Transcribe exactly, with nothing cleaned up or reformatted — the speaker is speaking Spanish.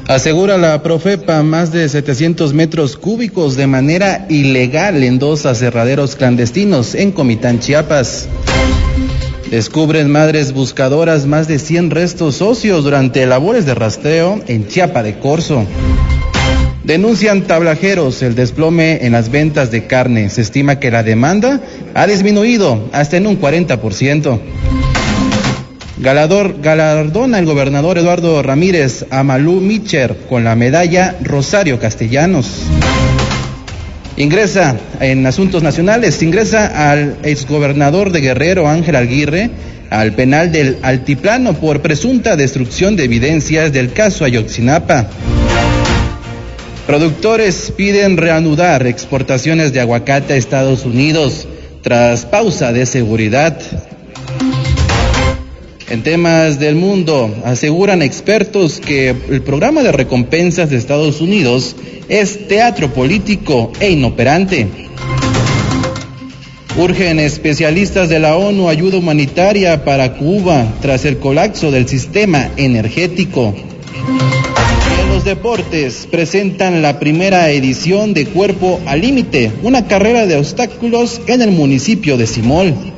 Asegura la Profepa más de setecientos metros cúbicos de manera ilegal en dos aserraderos clandestinos en Comitán, Chiapas. Descubren madres buscadoras más de cien restos óseos durante labores de rastreo en Chiapa de Corzo. Denuncian tablajeros el desplome en las ventas de carne. Se estima que la demanda ha disminuido hasta en un cuarenta por ciento. Galador, galardona el gobernador Eduardo Ramírez a Malú Micher con la medalla Rosario Castellanos. Ingresa en asuntos nacionales, ingresa al exgobernador de Guerrero, Ángel Aguirre, al penal del Altiplano por presunta destrucción de evidencias del caso Ayotzinapa. Productores piden reanudar exportaciones de aguacate a Estados Unidos tras pausa de seguridad. En temas del mundo, aseguran expertos que el programa de recompensas de Estados Unidos es teatro político e inoperante. Urgen especialistas de la ONU ayuda humanitaria para Cuba tras el colapso del sistema energético. En los deportes presentan la primera edición de Cuerpo al Límite, una carrera de obstáculos en el municipio de Simol.